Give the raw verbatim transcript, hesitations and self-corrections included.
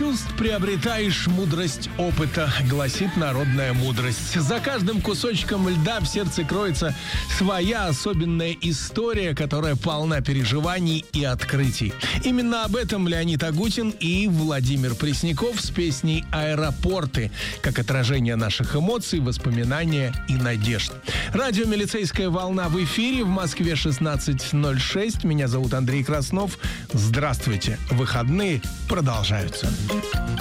чувств приобретаешь мудрость опыта, гласит народная мудрость. За каждым кусочком льда в сердце кроется своя особенная история, которая полна переживаний и открытий. Именно об этом Леонид Агутин и Владимир Пресняков с песней «Аэропорты», как отражение наших эмоций, воспоминания и надежд. Радио «Милицейская волна» в эфире, в Москве шестнадцать ноль шесть. Меня зовут Андрей Краснов. Здравствуйте. Выходные продолжаются.